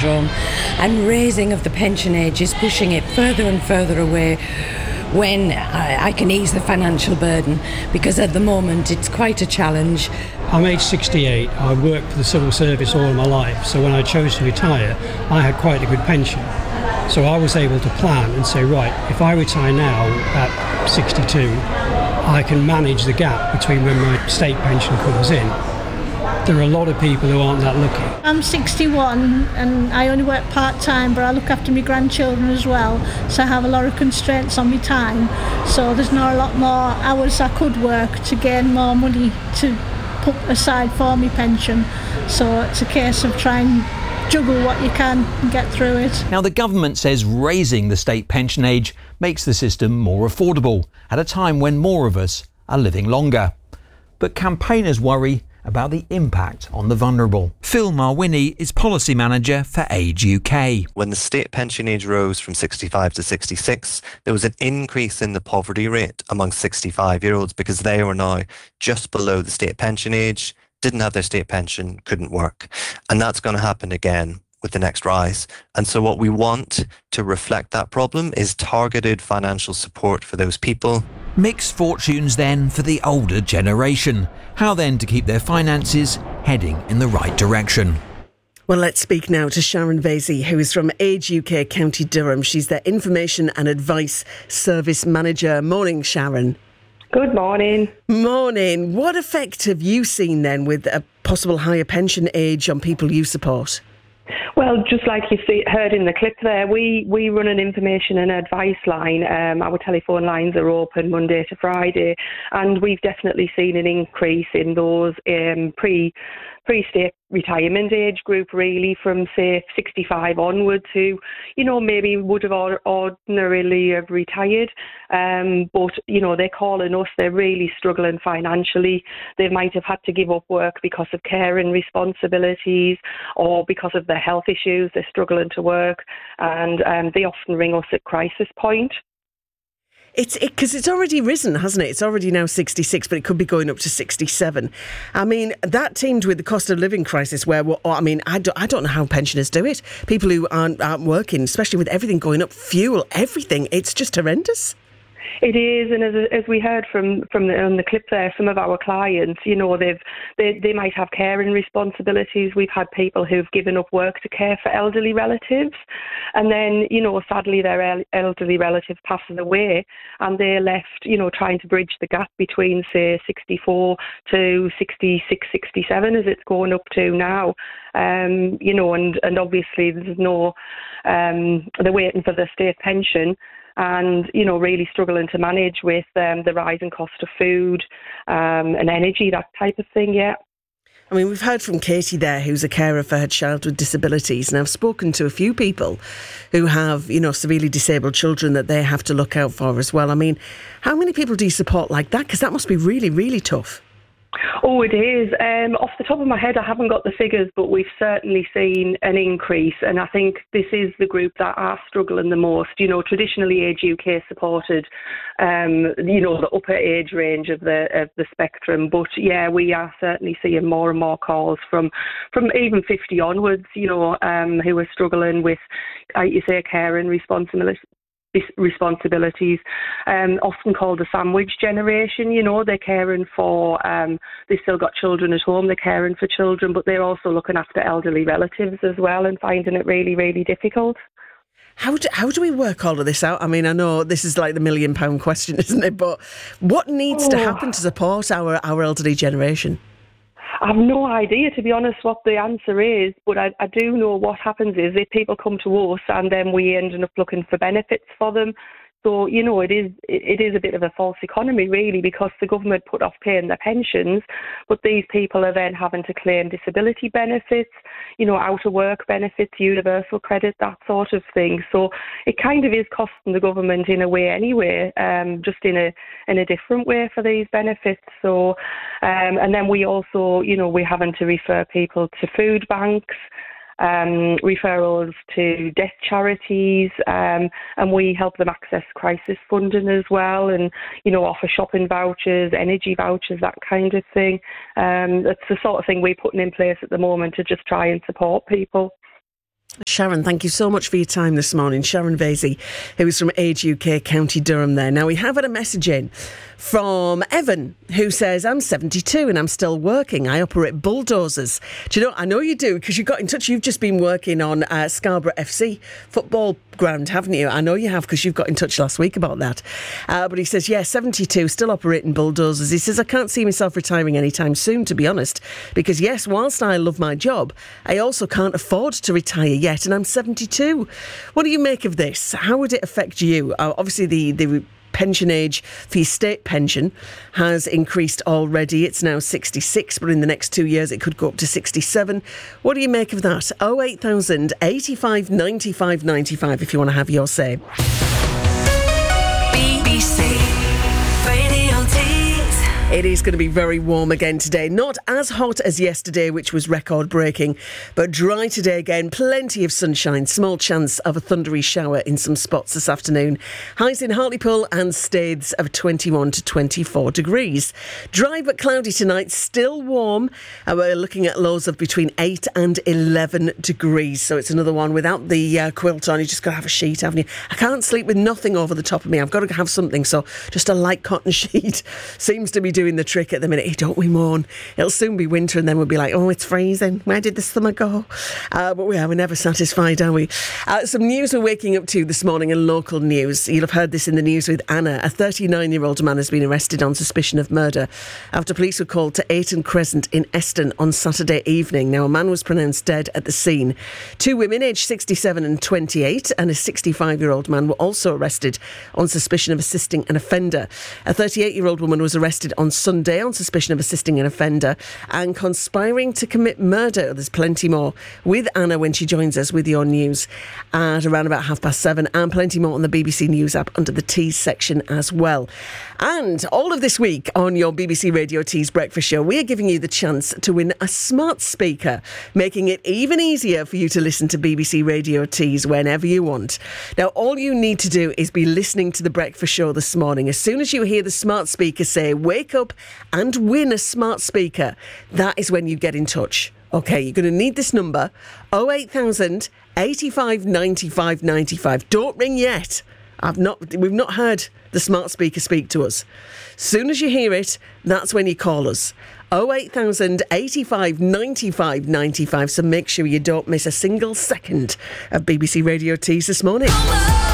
syndrome, and raising of the pension age is pushing it further and further away when I can ease the financial burden, because at the moment it's quite a challenge. I'm age 68. I worked for the civil service all of my life, so when I chose to retire, I had quite a good pension. So I was able to plan and say, right, if I retire now at 62, I can manage the gap between when my state pension comes in. There are a lot of people who aren't that lucky. I'm 61 and I only work part-time, but I look after my grandchildren as well, so I have a lot of constraints on my time. So there's not a lot more hours I could work to gain more money to put aside for my pension. So it's a case of trying juggle what you can and get through it. Now, the government says raising the state pension age makes the system more affordable at a time when more of us are living longer. But campaigners worry about the impact on the vulnerable. Phil Marwini is Policy Manager for Age UK. When the state pension age rose from 65 to 66, there was an increase in the poverty rate among 65-year-olds because they were now just below the state pension age, didn't have their state pension, couldn't work. And that's going to happen again with the next rise. And so what we want to reflect that problem is targeted financial support for those people. Mixed fortunes then for the older generation. How then to keep their finances heading in the right direction? Well, let's speak now to Sharon Vasey, who is from Age UK County Durham. She's their Information and Advice Service Manager. Morning, Sharon. Good morning. Morning. What effect have you seen then with a possible higher pension age on people you support? Well, just like you heard in the clip there, we run an information and advice line. Our telephone lines are open Monday to Friday, and we've definitely seen an increase in those pre-state retirement age group, really, from say 65 onwards, who, maybe would have ordinarily have retired, but they're calling us. They're really struggling financially. They might have had to give up work because of care and responsibilities, or because of their health issues. They're struggling to work, and they often ring us at crisis point. Because it's already risen, hasn't it? It's already now 66, but it could be going up to 67. I mean, that teamed with the cost of living crisis where, I don't know how pensioners do it. People who aren't working, especially with everything going up, fuel, everything, it's just horrendous. It is, and as we heard from on the clip there, some of our clients, they might have caring responsibilities. We've had people who've given up work to care for elderly relatives, and then sadly their elderly relative passes away, and they're left trying to bridge the gap between say 64 to 66, 67 as it's going up to now. And obviously there's no they're waiting for the state pension, and really struggling to manage with the rising cost of food and energy, that type of thing. Yeah. I mean, we've heard from Katie there, who's a carer for her child with disabilities, and I've spoken to a few people who have, severely disabled children that they have to look out for as well. I mean, how many people do you support like that? Because that must be really, really tough. Oh, it is. Off the top of my head, I haven't got the figures, but we've certainly seen an increase. And I think this is the group that are struggling the most. Traditionally, Age UK supported, the upper age range of the spectrum. But yeah, we are certainly seeing more and more calls from even 50 onwards, who are struggling with, like you say, care and responsibilities, often called the sandwich generation. They're caring for, they've still got children at home, they're caring for children, but they're also looking after elderly relatives as well, and finding it really, really difficult. How do we work all of this out? I mean, I know this is like the £1 million question, isn't it? But what needs to happen to support our elderly generation? I have no idea, to be honest, what the answer is, but I do know what happens is if people come to us and then we end up looking for benefits for them. So, it is a bit of a false economy, really, because the government put off paying their pensions, but these people are then having to claim disability benefits, out of work benefits, universal credit, that sort of thing. So it kind of is costing the government in a way anyway, just in a different way for these benefits. So, and then we also, we're having to refer people to food banks, referrals to death charities, and we help them access crisis funding as well, and offer shopping vouchers, energy vouchers, that kind of thing. That's the sort of thing we're putting in place at the moment to just try and support people. Sharon, thank you so much for your time this morning. Sharon Vasey, who is from Age UK, County Durham there. Now, we have had a message in from Evan, who says, I'm 72 and I'm still working. I operate bulldozers. Do you know, I know you do, because you got in touch. You've just been working on Scarborough FC football ground, haven't you? I know you have, because you've got in touch last week about that. But he says, 72, still operating bulldozers. He says, I can't see myself retiring anytime soon, to be honest, because yes, whilst I love my job, I also can't afford to retire yet, and I'm 72. What do you make of this? How would it affect you? Obviously, the pension age for your state pension has increased already. It's now 66, but in the next 2 years it could go up to 67. What do you make of that? 08000 85 95 95 if you want to have your say. BBC Radio Tees. It is going to be very warm again today. Not as hot as yesterday, which was record-breaking, but dry today again. Plenty of sunshine. Small chance of a thundery shower in some spots this afternoon. Highs in Hartlepool and Staithes of 21 to 24 degrees. Dry but cloudy tonight. Still warm. We're looking at lows of between 8 and 11 degrees. So it's another one without the quilt on. You just got to have a sheet, haven't you? I can't sleep with nothing over the top of me. I've got to have something. So just a light cotton sheet seems to be doing the trick at the minute. Hey, don't we mourn? It'll soon be winter and then we'll be like, oh, it's freezing. Where did the summer go? But we're never satisfied, are we? Some news we're waking up to this morning in local news. You'll have heard this in the news with Anna. A 39-year-old man has been arrested on suspicion of murder after police were called to Ayton Crescent in Eston on Saturday evening. Now, a man was pronounced dead at the scene. 2 women, aged 67 and 28, and a 65-year-old man were also arrested on suspicion of assisting an offender. A 38-year-old woman was arrested on Sunday on suspicion of assisting an offender and conspiring to commit murder. There's plenty more with Anna when she joins us with your news at around about 7:30, and plenty more on the BBC News app under the Tees section as well. And all of this week on your BBC Radio Tees Breakfast Show, we are giving you the chance to win a smart speaker, making it even easier for you to listen to BBC Radio Tees whenever you want. Now, all you need to do is be listening to the Breakfast Show this morning. As soon as you hear the smart speaker say, wake up and win a smart speaker, that is when you get in touch. OK, you're going to need this number, 08000 85 95 95. Don't ring yet. We've not heard the smart speaker speak to us. Soon as you hear it, that's when you call us. 08000 85 95 95. So make sure you don't miss a single second of BBC Radio Tees this morning.